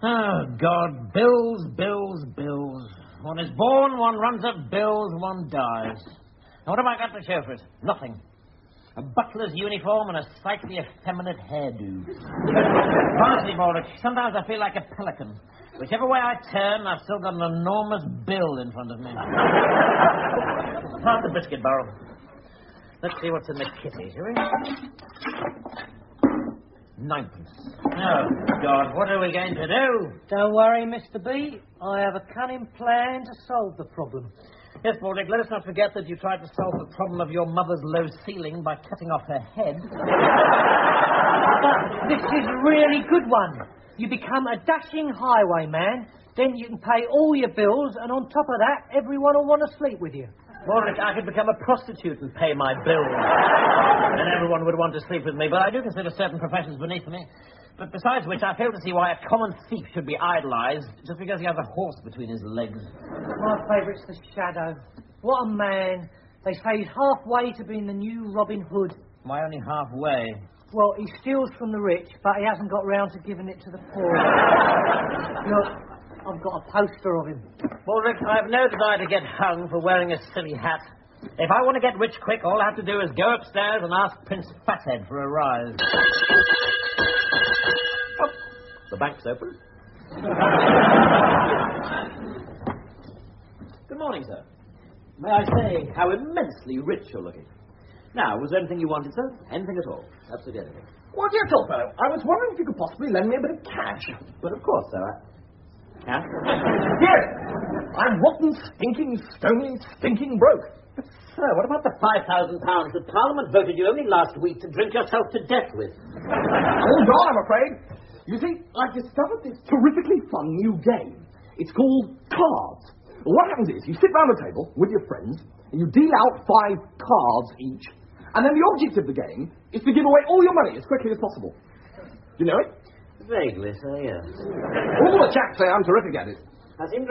Oh, God, bills, bills, bills. One is born, one runs up bills, one dies. Now, what have I got to show for it? Nothing. A butler's uniform and a slightly effeminate hairdo. Honestly, Baldrick, sometimes I feel like a pelican. Whichever way I turn, I've still got an enormous bill in front of me. Pass the biscuit barrel. Let's see what's in the kitty, shall we? Ninepence. Oh, God, what are we going to do? Don't worry, Mr. B. I have a cunning plan to solve the problem. Yes, Baldrick, let us not forget that you tried to solve the problem of your mother's low ceiling by cutting off her head. But this is a really good one. You become a dashing highwayman, then you can pay all your bills, and on top of that, everyone will want to sleep with you. Baldrick, I could become a prostitute and pay my bills. And everyone would want to sleep with me, but I do consider certain professions beneath me. But besides which, I fail to see why a common thief should be idolized just because he has a horse between his legs. My favourite's the Shadow. What a man. They say he's halfway to being the new Robin Hood. Why only halfway? Well, he steals from the rich, but he hasn't got round to giving it to the poor. Look, I've got a poster of him. Baldrick, I have no desire to get hung for wearing a silly hat. If I want to get rich quick, all I have to do is go upstairs and ask Prince Fathead for a rise. Oh, the bank's open. Good morning, sir. May I say how immensely rich you're looking. Now, was there anything you wanted, sir? Anything at all? Absolutely anything. What dear tall fellow, I was wondering if you could possibly lend me a bit of cash. But of course, sir. Cash? Yes! I'm rotten, stinking, stony, stinking broke. But, sir, what about the £5,000 that Parliament voted you only last week to drink yourself to death with? All gone, I'm afraid. You see, I've discovered this terrifically fun new game. It's called cards. What happens is, you sit round the table with your friends, and you deal out 5 cards each, and then the object of the game is to give away all your money as quickly as possible. You know it? Vaguely, sir, yes. All the chaps say I'm terrific at it. I seem to